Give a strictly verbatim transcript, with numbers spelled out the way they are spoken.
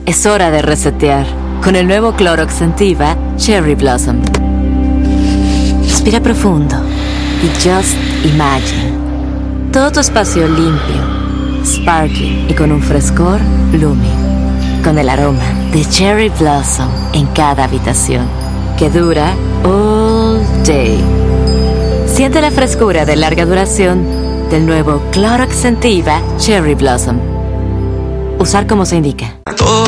Es hora de resetear con el nuevo Clorox Scentiva Cherry Blossom. Respira profundo y just imagine. Todo tu espacio limpio, sparkling y con un frescor blooming. Con el aroma de Cherry Blossom en cada habitación, que dura all day. Siente la frescura de larga duración del nuevo Clorox Scentiva Cherry Blossom. Usar como se indica. Todo